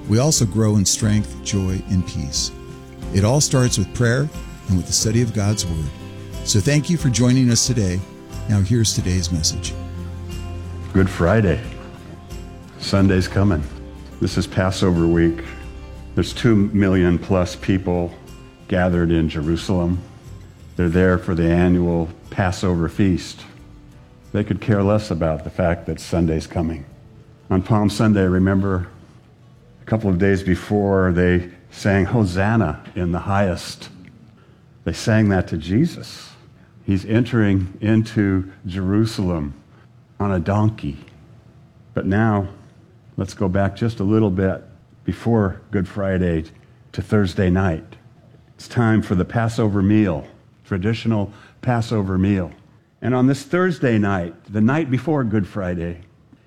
We also grow in strength, joy, and peace. It all starts with prayer and with the study of God's Word. So thank you for joining us today. Now here's today's message. Good Friday. Sunday's coming. This is Passover week. There's 2 million plus people gathered in Jerusalem. They're there for the annual Passover feast. They could care less about the fact that Sunday's coming. On Palm Sunday, remember, a couple of days before, they sang Hosanna in the highest. They sang that to Jesus. He's entering into Jerusalem on a donkey. But now, let's go back just a little bit before Good Friday to Thursday night. It's time for the Passover meal, traditional Passover meal. And on this Thursday night, the night before Good Friday,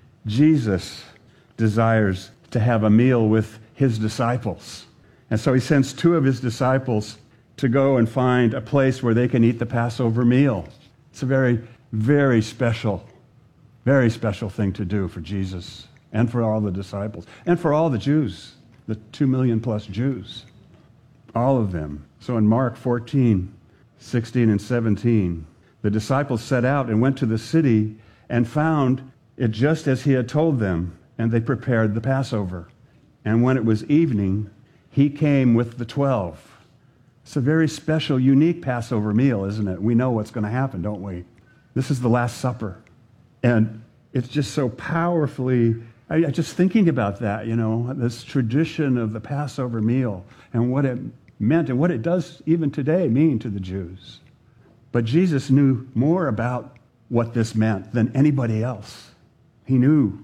Jesus desires to have a meal with his disciples. And so he sends 2 of his disciples to go and find a place where they can eat the Passover meal. It's a very, very special thing to do for Jesus and for all the disciples and for all the Jews, the 2 million plus Jews, all of them. So in Mark 14, 16 and 17, the disciples set out and went to the city and found it just as he had told them, and they prepared the Passover. And when it was evening, he came with the 12. It's a very special, unique Passover meal, isn't it? We know what's going to happen, don't we? This is the Last Supper. And it's just so powerfully, just thinking about that, this tradition of the Passover meal and what it meant and what it does even today mean to the Jews. But Jesus knew more about what this meant than anybody else. He knew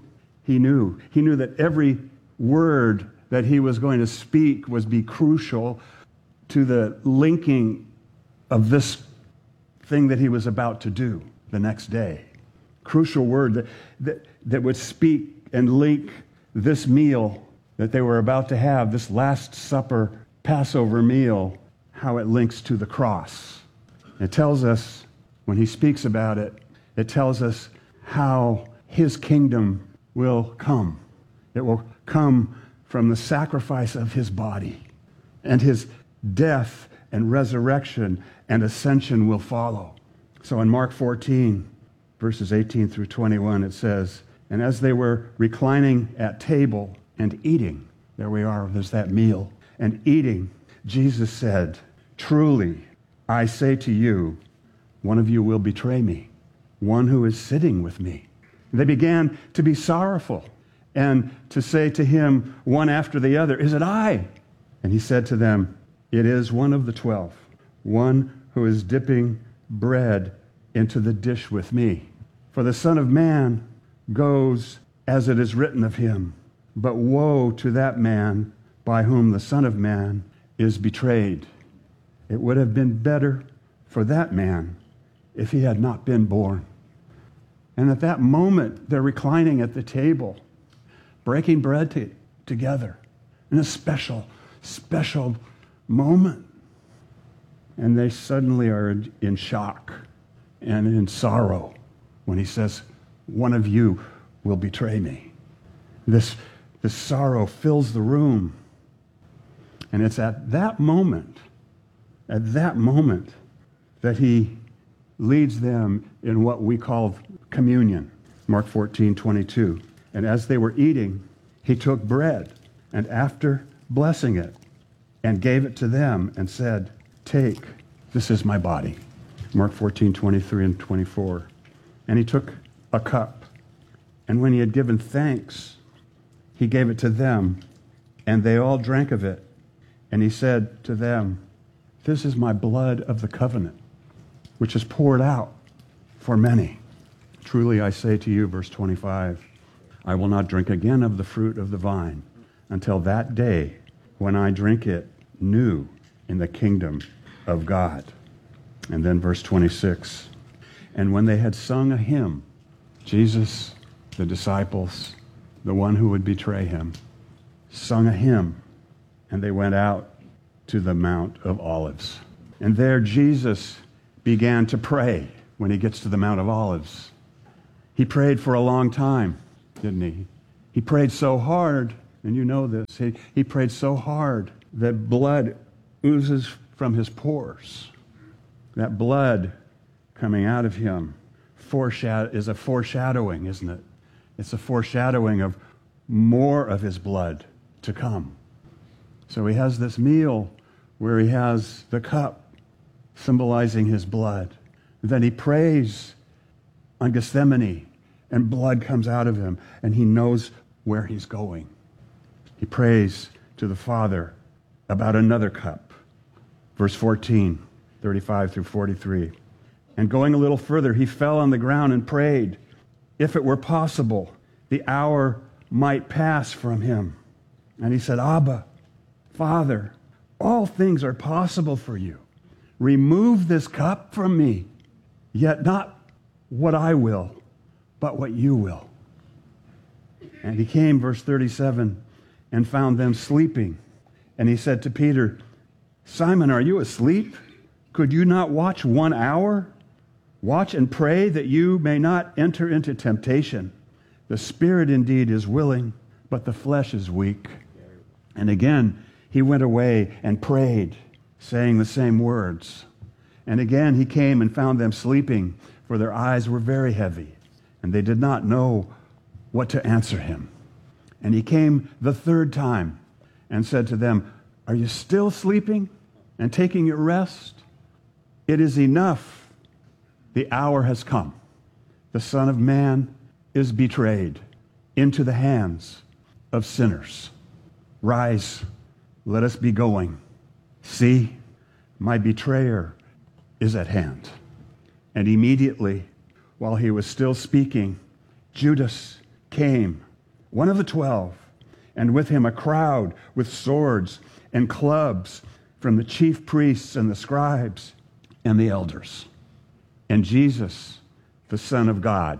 that every word that he was going to speak was be crucial to the linking of this thing that he was about to do the next day. Crucial word that would speak and link this meal that they were about to have, this Last Supper Passover meal, how it links to the cross. It tells us, when he speaks about it, it tells us how his kingdom will come. It will come from the sacrifice of his body, and his death and resurrection and ascension will follow. So in Mark 14, verses 18 through 21, it says, "And as they were reclining at table and eating," there we are, there's that meal, and eating, Jesus said, "Truly, I say to you, one of you will betray me, one who is sitting with me." They began to be sorrowful and to say to him, one after the other, "Is it I?" And he said to them, "It is one of the 12, one who is dipping bread into the dish with me. For the Son of Man goes as it is written of him, but woe to that man by whom the Son of Man is betrayed. It would have been better for that man if he had not been born." And at that moment, they're reclining at the table, breaking bread together in a special moment. And they suddenly are in shock and in sorrow when he says, "One of you will betray me." This sorrow fills the room. And it's at that moment that he leads them in what we call communion. Mark 14:22. "And as they were eating, he took bread, and after blessing it, and gave it to them, and said, 'Take, this is my body.'" Mark 14:23 and 24. "And he took a cup, and when he had given thanks, he gave it to them, and they all drank of it. And he said to them, 'This is my blood of the covenant, which is poured out for many. Truly I say to you,'" verse 25, "'I will not drink again of the fruit of the vine until that day when I drink it new in the kingdom of God.'" And then verse 26, "And when they had sung a hymn," Jesus, the disciples, the one who would betray him, sung a hymn, and they went out to the Mount of Olives. And there Jesus began to pray when he gets to the Mount of Olives. He prayed for a long time, didn't he? He prayed so hard And you know this. He prayed so hard that blood oozes from his pores. That blood coming out of him is a foreshadowing, isn't it? It's a foreshadowing of more of his blood to come. So he has this meal where he has the cup symbolizing his blood. Then he prays on Gethsemane, and blood comes out of him, and he knows where he's going. He prays to the Father about another cup. Verse 14, 35 through 43. And going a little further, he fell on the ground and prayed, if it were possible, the hour might pass from him. And he said, Abba, Father, all things are possible for you. Remove this cup from me, yet not what I will, but what you will. And he came, verse 37, and found them sleeping. And he said to Peter, Simon, are you asleep? Could you not watch 1 hour? Watch and pray that you may not enter into temptation. The spirit indeed is willing, but the flesh is weak. And again, he went away and prayed, saying the same words. And again, he came and found them sleeping, for their eyes were very heavy, and they did not know what to answer him. And he came the third time and said to them, are you still sleeping and taking your rest? It is enough. The hour has come. The Son of Man is betrayed into the hands of sinners. Rise, let us be going. See, my betrayer is at hand. And immediately, while he was still speaking, Judas came, one of the 12, and with him a crowd with swords and clubs from the chief priests and the scribes and the elders. And Jesus, the Son of God,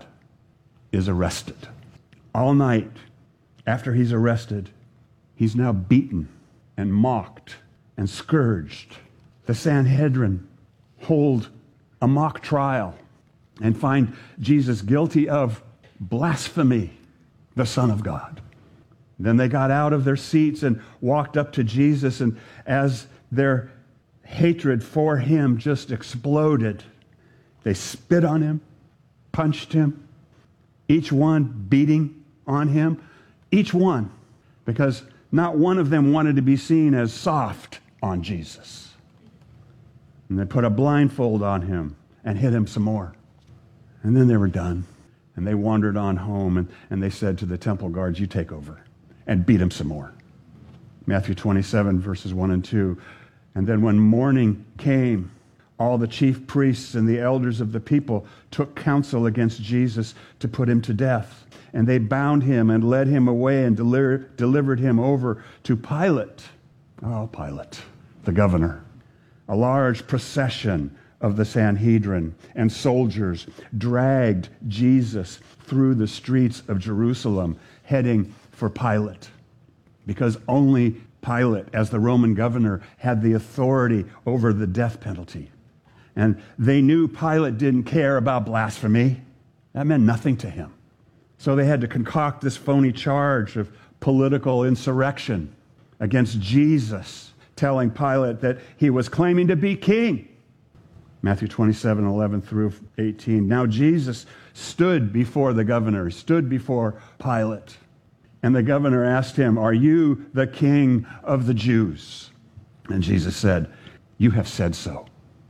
is arrested. All night after he's arrested, he's now beaten and mocked and scourged. The Sanhedrin hold a mock trial and find Jesus guilty of blasphemy, the Son of God. Then they got out of their seats and walked up to Jesus, and as their hatred for him just exploded, they spit on him, punched him, each one beating on him, each one, because not one of them wanted to be seen as soft on Jesus. And they put a blindfold on him and hit him some more. And then they were done. And they wandered on home, and they said to the temple guards, you take over, and beat him some more. Matthew 27, verses 1 and 2. And then when morning came, all the chief priests and the elders of the people took counsel against Jesus to put him to death. And they bound him and led him away and delivered him over to Pilate. Oh, Pilate, the governor. A large procession of the Sanhedrin and soldiers dragged Jesus through the streets of Jerusalem, heading for Pilate, because only Pilate, as the Roman governor, had the authority over the death penalty. And they knew Pilate didn't care about blasphemy. That meant nothing to him. So they had to concoct this phony charge of political insurrection against Jesus, telling Pilate that he was claiming to be king. Matthew 27, 11 through 18. Now Jesus stood before the governor, stood before Pilate. And the governor asked him, are you the king of the Jews? And Jesus said, you have said so.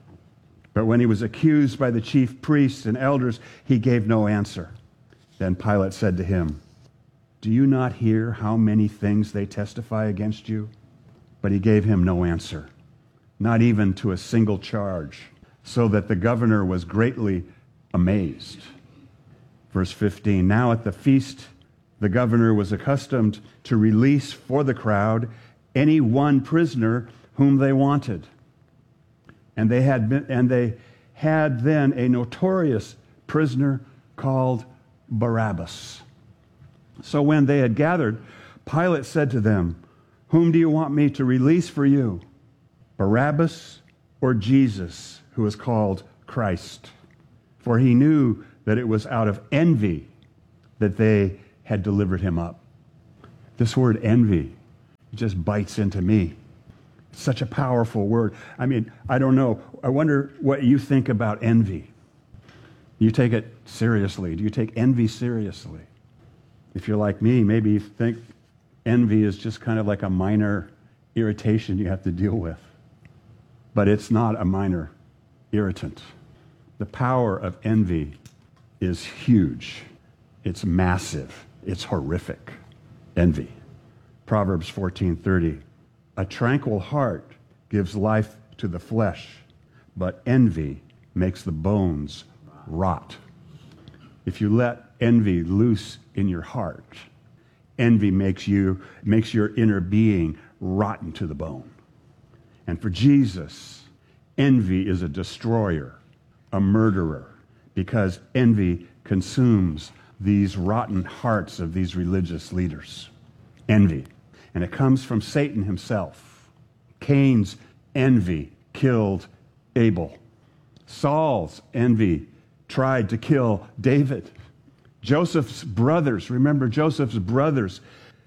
But when he was accused by the chief priests and elders, he gave no answer. Then Pilate said to him, do you not hear how many things they testify against you? But he gave him no answer, not even to a single charge, so that the governor was greatly amazed. Verse 15, now at the feast, the governor was accustomed to release for the crowd any one prisoner whom they wanted. And they had then a notorious prisoner called Barabbas. So when they had gathered, Pilate said to them, whom do you want me to release for you, Barabbas or Jesus, who is called Christ? For he knew that it was out of envy that they had delivered him up. This word envy just bites into me. Such a powerful word. I mean, I don't know. I wonder what you think about envy. You take it seriously. Do you take envy seriously? If you're like me, maybe you think envy is just kind of like a minor irritation you have to deal with. But it's not a minor irritant. The power of envy is huge. It's massive. It's horrific. Envy. Proverbs 14:30. A tranquil heart gives life to the flesh, but envy makes the bones rot. If you let envy loose in your heart, envy makes your inner being rotten to the bone. And for Jesus, envy is a destroyer, a murderer, because envy consumes these rotten hearts of these religious leaders. Envy. And it comes from Satan himself. Cain's envy killed Abel. Saul's envy tried to kill David. Joseph's brothers, remember Joseph's brothers,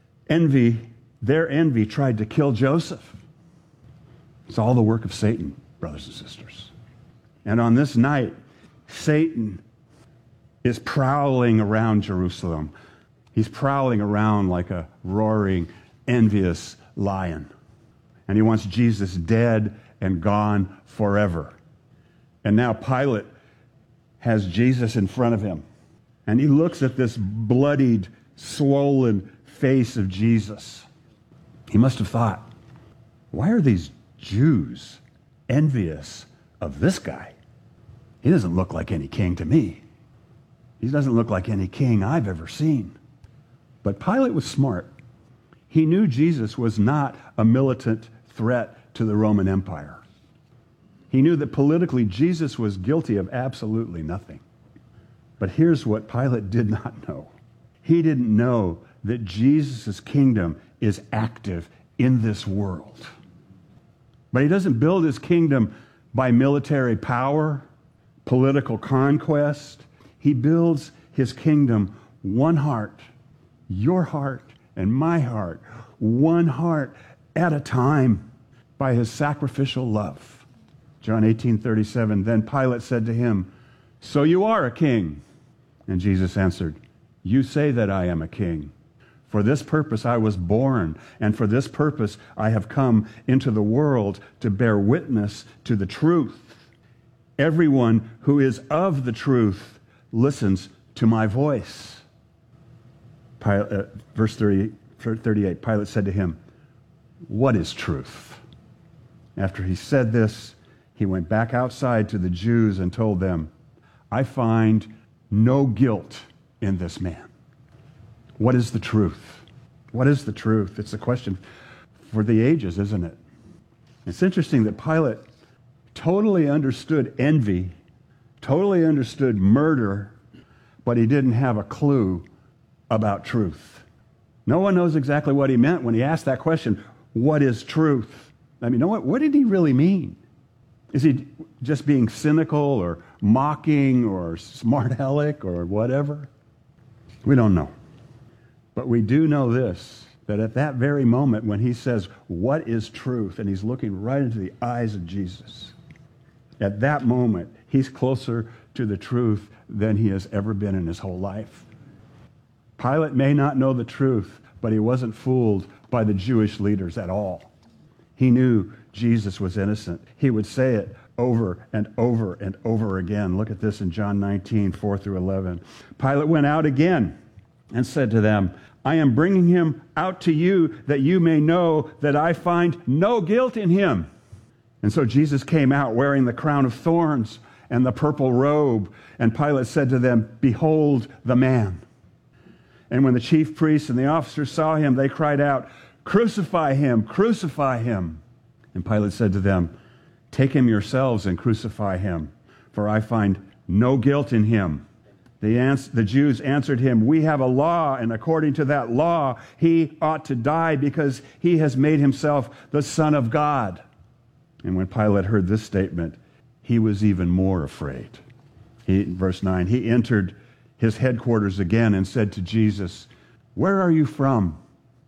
their envy tried to kill Joseph. It's all the work of Satan, brothers and sisters. And on this night, Satan is prowling around Jerusalem. He's prowling around like a roaring, envious lion. And he wants Jesus dead and gone forever. And now Pilate has Jesus in front of him. And he looks at this bloodied, swollen face of Jesus. He must have thought, why are these Jews envious of this guy? He doesn't look like any king to me. He doesn't look like any king I've ever seen. But Pilate was smart. He knew Jesus was not a militant threat to the Roman Empire. He knew that politically Jesus was guilty of absolutely nothing. But here's what Pilate did not know. He didn't know that Jesus' kingdom is active in this world. But he doesn't build his kingdom by military power, political conquest. He builds his kingdom one heart, your heart and my heart, one heart at a time, by his sacrificial love. John 18:37, then Pilate said to him, so you are a king? And Jesus answered, you say that I am a king. For this purpose I was born, and for this purpose I have come into the world, to bear witness to the truth. Everyone who is of the truth listens to my voice. Verse 38, Pilate said to him, what is truth? After he said this, he went back outside to the Jews and told them, I find no guilt in this man. What is the truth? What is the truth? It's a question for the ages, isn't it? It's interesting that Pilate totally understood envy, totally understood murder, but he didn't have a clue about truth. No one knows exactly what he meant when he asked that question, what is truth? I mean, what did he really mean? Is he just being cynical or mocking or smart aleck or whatever? We don't know. But we do know this, that at that very moment when he says, what is truth? And he's looking right into the eyes of Jesus. At that moment, he's closer to the truth than he has ever been in his whole life. Pilate may not know the truth, but he wasn't fooled by the Jewish leaders at all. He knew Jesus was innocent. He would say it over and over and over again. Look at this in John 19, 4 through 11. Pilate went out again and said to them, I am bringing him out to you that you may know that I find no guilt in him. And so Jesus came out wearing the crown of thorns and the purple robe. And Pilate said to them, behold the man. And when the chief priests and the officers saw him, they cried out, crucify him, crucify him. And Pilate said to them, take him yourselves and crucify him, for I find no guilt in him. The Jews answered him, we have a law, and according to that law, he ought to die because he has made himself the Son of God. And when Pilate heard this statement, he was even more afraid. Verse 9, he entered his headquarters again and said to Jesus, where are you from?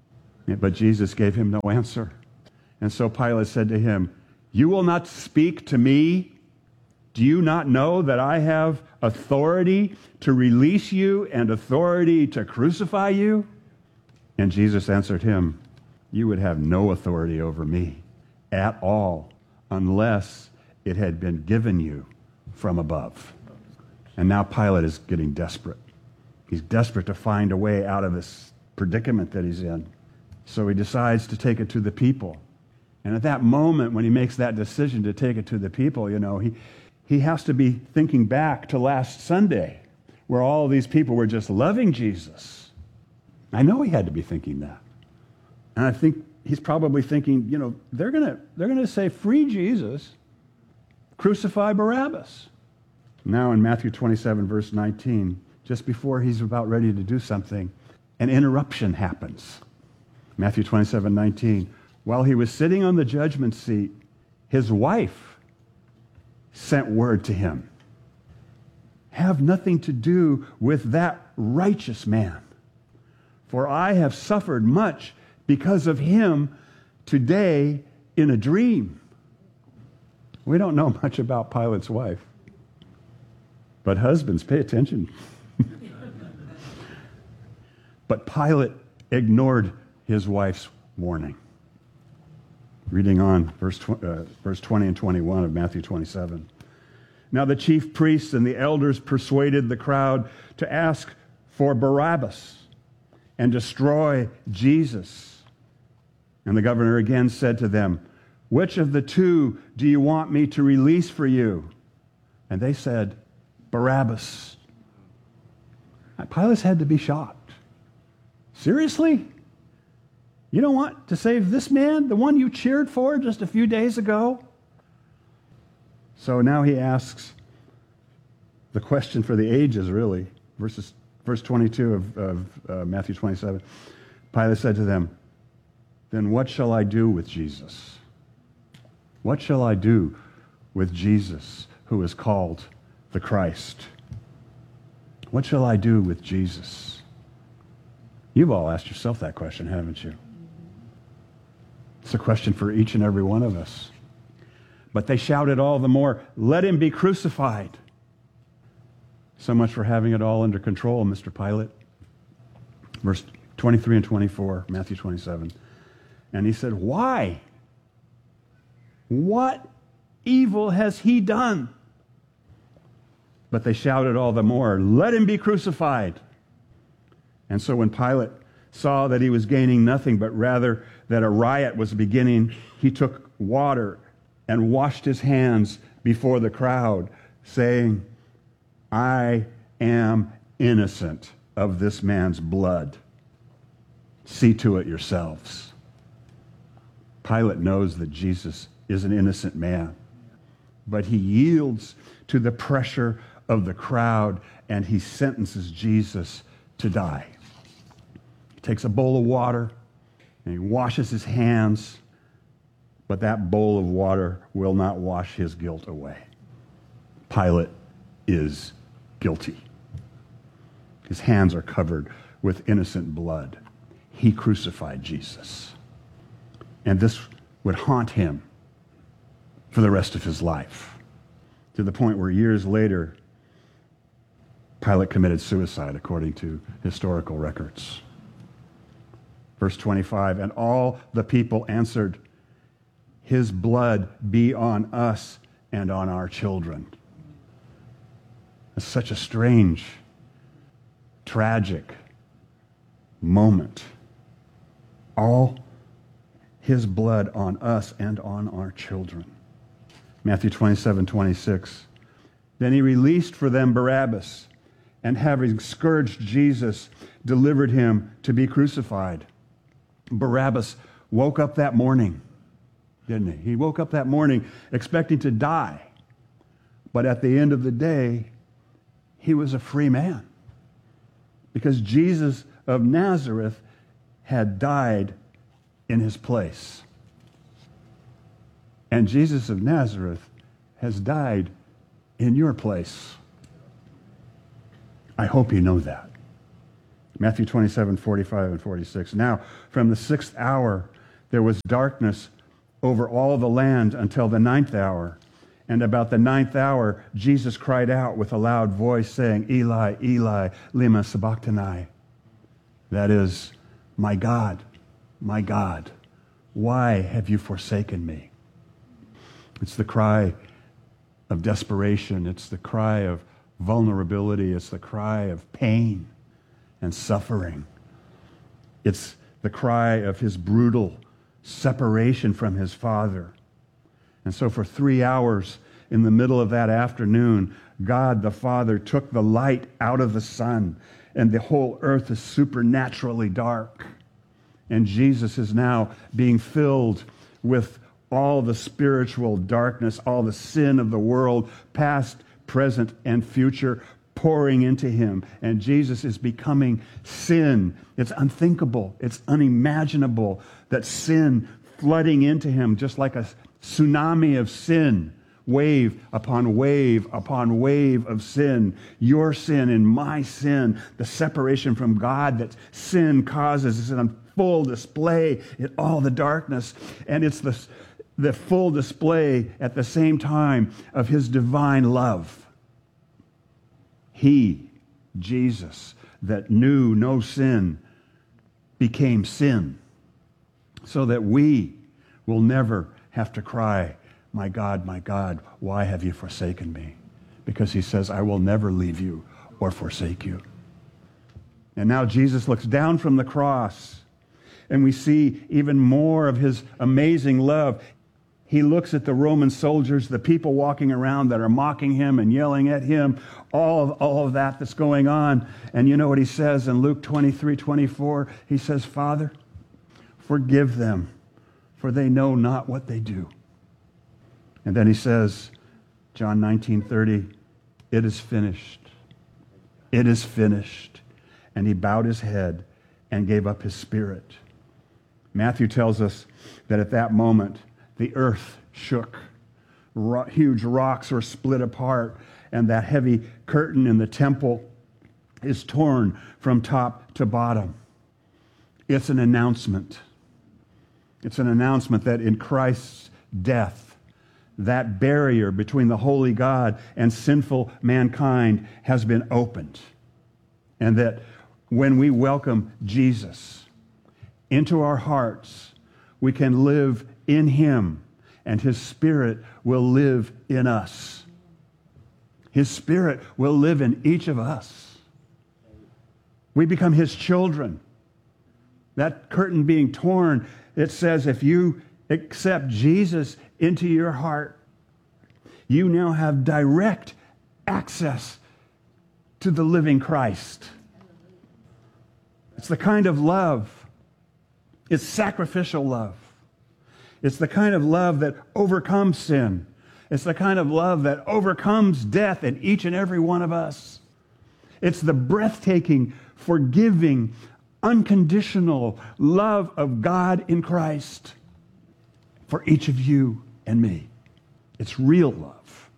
But Jesus gave him no answer. And so Pilate said to him, "You will not speak to me? Do you not know that I have authority to release you and authority to crucify you?" And Jesus answered him, "You would have no authority over me at all unless it had been given you from above." And now Pilate is getting desperate. He's desperate to find a way out of this predicament that he's in. So he decides to take it to the people. And at that moment, when he makes that decision to take it to the people, he has to be thinking back to last Sunday, where all of these people were just loving Jesus. I know he had to be thinking that. And I think he's probably thinking, they're gonna say, "Free Jesus, crucify Barabbas." Now in Matthew 27, verse 19, just before he's about ready to do something, an interruption happens. Matthew 27:19. While he was sitting on the judgment seat, his wife sent word to him, "Have nothing to do with that righteous man, for I have suffered much because of him today in a dream." We don't know much about Pilate's wife, but husbands, pay attention. But Pilate ignored his wife's warning. Reading on, verse 20 and 21 of Matthew 27. Now the chief priests and the elders persuaded the crowd to ask for Barabbas and destroy Jesus. And the governor again said to them, "Which of the two do you want me to release for you?" And they said, "Barabbas." Pilate had to be shocked. Seriously? You don't want to save this man, the one you cheered for just a few days ago? So now he asks the question for the ages, really. Verse 22 of Matthew 27. Pilate said to them, "Then what shall I do with Jesus? What shall I do with Jesus who is called the Christ? What shall I do with Jesus?" You've all asked yourself that question, haven't you? It's a question for each and every one of us. But they shouted all the more, "Let him be crucified." So much for having it all under control, Mr. Pilate. Verse 23 and 24, Matthew 27. And he said, "Why? What evil has he done?" But they shouted all the more, "Let him be crucified." And so when Pilate saw that he was gaining nothing, but rather that a riot was beginning, he took water and washed his hands before the crowd, saying, "I am innocent of this man's blood. See to it yourselves." Pilate knows that Jesus is an innocent man, but he yields to the pressure of the crowd and he sentences Jesus to die. He takes a bowl of water and he washes his hands, but that bowl of water will not wash his guilt away. Pilate is guilty. His hands are covered with innocent blood. He crucified Jesus. And this would haunt him for the rest of his life, to the point where years later, Pilate committed suicide, according to historical records. Verse 25, and all the people answered, "His blood be on us and on our children." It's such a strange, tragic moment. All his blood on us and on our children. Matthew 27:26. Then he released for them Barabbas, and having scourged Jesus, delivered him to be crucified. Barabbas woke up that morning, didn't he? He woke up that morning expecting to die. But at the end of the day, he was a free man, because Jesus of Nazareth had died in his place. And Jesus of Nazareth has died in your place. I hope you know that. Matthew 27, 45 and 46. Now, from the 6th hour, there was darkness over all the land until the 9th hour. And about the 9th hour, Jesus cried out with a loud voice, saying, Eli, Eli, lema sabachthani. That is, my God, why have you forsaken me? It's the cry of desperation. It's the cry of vulnerability. It's the cry of pain and suffering. It's the cry of his brutal separation from his Father. And so for 3 hours in the middle of that afternoon, God the Father took the light out of the sun, and the whole earth is supernaturally dark. And Jesus is now being filled with all the spiritual darkness, all the sin of the world, past, present, and future, pouring into him. And Jesus is becoming sin. It's unthinkable. It's unimaginable that sin flooding into him, just like a tsunami of sin, wave upon wave upon wave of sin. Your sin and my sin, the separation from God that sin causes, is on full display in all the darkness. And it's the full display at the same time of his divine love. He, Jesus, that knew no sin, became sin, so that we will never have to cry, my God, why have you forsaken me? Because he says, I will never leave you or forsake you. And now Jesus looks down from the cross, and we see even more of his amazing love. He looks at the Roman soldiers, the people walking around that are mocking him and yelling at him, all of that that's going on. And you know what he says in Luke 23:24? He says, Father, forgive them, for they know not what they do. And then he says, John 19:30, it is finished. It is finished. And he bowed his head and gave up his spirit. Matthew tells us that at that moment, the earth shook. Huge rocks were split apart, and that heavy curtain in the temple is torn from top to bottom. It's an announcement. It's an announcement that in Christ's death, that barrier between the holy God and sinful mankind has been opened. And that when we welcome Jesus into our hearts, we can live in him, and his Spirit will live in us. His Spirit will live in each of us. We become his children. That curtain being torn, it says if you accept Jesus into your heart, you now have direct access to the living Christ. It's the kind of love, it's sacrificial love. It's the kind of love that overcomes sin. It's the kind of love that overcomes death in each and every one of us. It's the breathtaking, forgiving, unconditional love of God in Christ for each of you and me. It's real love.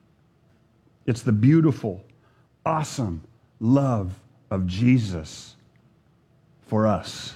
It's the beautiful, awesome love of Jesus for us.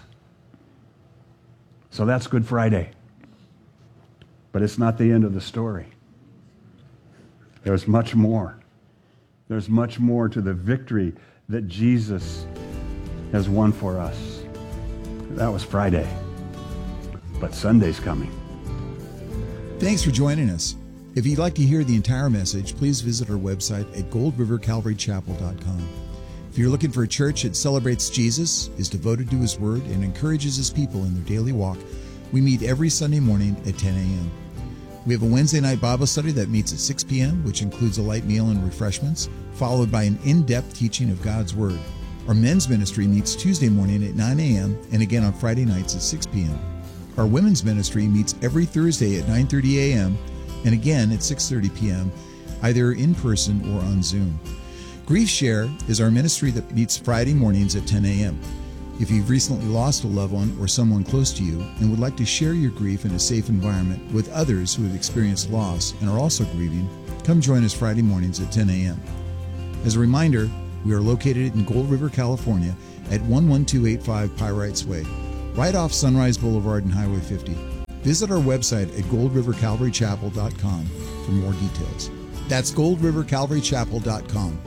So that's Good Friday. But it's not the end of the story. There's much more. There's much more to the victory that Jesus has won for us. That was Friday. But Sunday's coming. Thanks for joining us. If you'd like to hear the entire message, please visit our website at goldrivercalvarychapel.com. If you're looking for a church that celebrates Jesus, is devoted to his word, and encourages his people in their daily walk, we meet every Sunday morning at 10 a.m. We have a Wednesday night Bible study that meets at 6 p.m., which includes a light meal and refreshments, followed by an in-depth teaching of God's Word. Our men's ministry meets Tuesday morning at 9 a.m. and again on Friday nights at 6 p.m. Our women's ministry meets every Thursday at 9:30 a.m. and again at 6:30 p.m., either in person or on Zoom. Grief Share is our ministry that meets Friday mornings at 10 a.m. If you've recently lost a loved one or someone close to you and would like to share your grief in a safe environment with others who have experienced loss and are also grieving, come join us Friday mornings at 10 a.m. As a reminder, We are located in Gold River, California at 11285 Pyrites Way, right off Sunrise Boulevard and Highway 50. Visit our website at goldrivercalvarychapel.com for more details. That's goldrivercalvarychapel.com.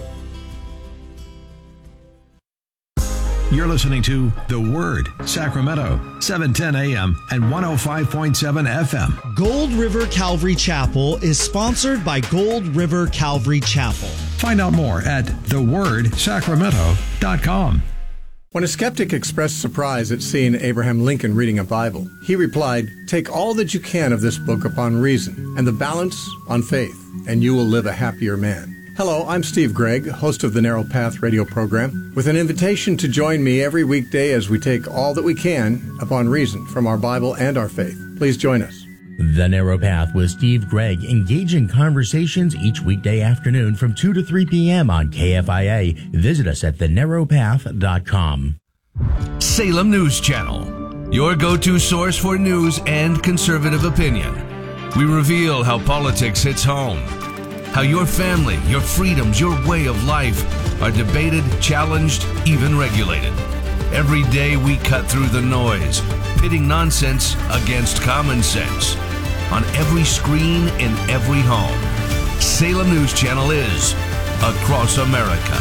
You're listening to The Word, Sacramento, 710 AM and 105.7 FM. Gold River Calvary Chapel is sponsored by Gold River Calvary Chapel. Find out more at thewordsacramento.com. When a skeptic expressed surprise at seeing Abraham Lincoln reading a Bible, he replied, "Take all that you can of this book upon reason, and the balance on faith, and you will live a happier man." Hello, I'm Steve Gregg, host of the Narrow Path radio program, with an invitation to join me every weekday as we take all that we can upon reason from our Bible and our faith. Please join us. The Narrow Path with Steve Gregg, engaging conversations each weekday afternoon from 2 to 3 p.m. on KFIA. Visit us at thenarrowpath.com. Salem News Channel, your go-to source for news and conservative opinion. We reveal how politics hits home, how your family, your freedoms, your way of life are debated, challenged, even regulated. Every day we cut through the noise, pitting nonsense against common sense. On every screen, in every home, Salem News Channel is across America.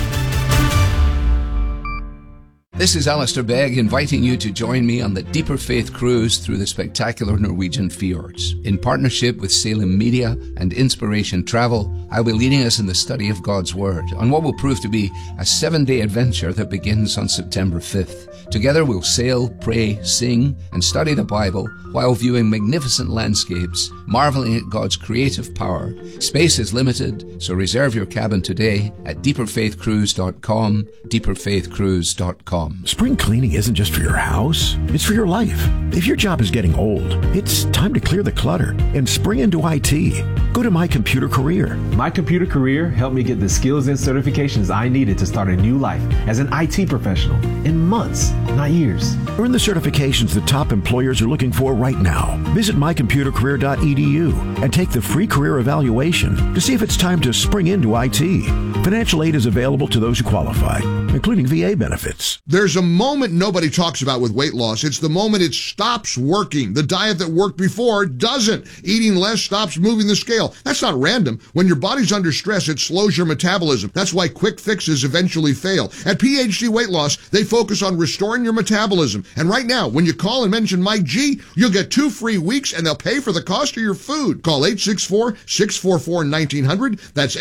This is Alistair Begg inviting you to join me on the Deeper Faith Cruise through the spectacular Norwegian fjords. In partnership with Salem Media and Inspiration Travel, I'll be leading us in the study of God's Word on what will prove to be a 7-day adventure that begins on September 5th. Together we'll sail, pray, sing, and study the Bible while viewing magnificent landscapes, marveling at God's creative power. Space is limited, so reserve your cabin today at deeperfaithcruise.com, deeperfaithcruise.com. Spring cleaning isn't just for your house, it's for your life. If your job is getting old, it's time to clear the clutter and spring into IT. Go to My Computer Career. My Computer Career helped me get the skills and certifications I needed to start a new life as an IT professional in months, not years. Earn the certifications the top employers are looking for right now. Visit mycomputercareer.edu and take the free career evaluation to see if it's time to spring into IT. Financial aid is available to those who qualify, including VA benefits. There's a moment nobody talks about with weight loss. It's the moment it stops working. The diet that worked before doesn't. Eating less stops moving the scale. That's not random. When your body's under stress, it slows your metabolism. That's why quick fixes eventually fail. At PhD Weight Loss, they focus on restoring your metabolism. And right now, when you call and mention Mike G, you'll get 2 free weeks and they'll pay for the cost of your food. Call 864-644-1900. That's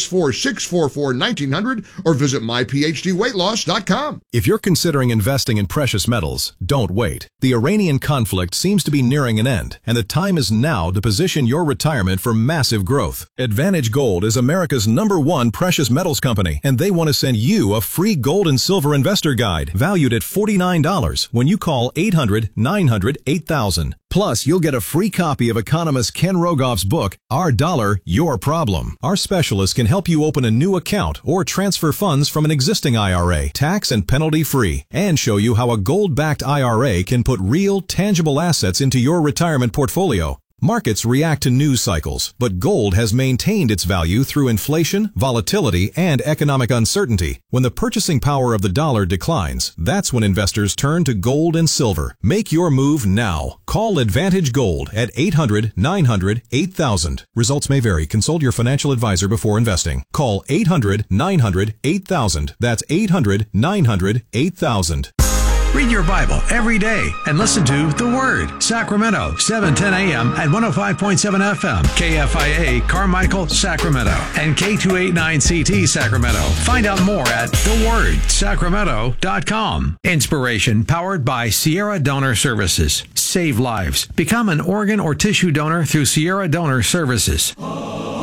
864-644-1900 or visit myphdweightloss.com. If you're considering investing in precious metals, don't wait. The Iranian conflict seems to be nearing an end, and the time is now to position your retirement for massive growth. Advantage Gold is America's #1 precious metals company, and they want to send you a free gold and silver investor guide valued at $49 when you call 800-900-8000. Plus, you'll get a free copy of economist Ken Rogoff's book, Our Dollar, Your Problem. Our specialists can help you open a new account or transfer funds from an existing IRA, tax and penalty free, and show you how a gold-backed IRA can put real, tangible assets into your retirement portfolio. Markets react to news cycles, but gold has maintained its value through inflation, volatility, and economic uncertainty. When the purchasing power of the dollar declines, that's when investors turn to gold and silver. Make your move now. Call Advantage Gold at 800-900-8000. Results may vary. Consult your financial advisor before investing. Call 800-900-8000. That's 800-900-8000. Read your Bible every day and listen to The Word, Sacramento, 710 a.m. at 105.7 FM, KFIA, Carmichael, Sacramento, and K289CT, Sacramento. Find out more at thewordsacramento.com. Inspiration powered by Sierra Donor Services. Save lives. Become an organ or tissue donor through Sierra Donor Services.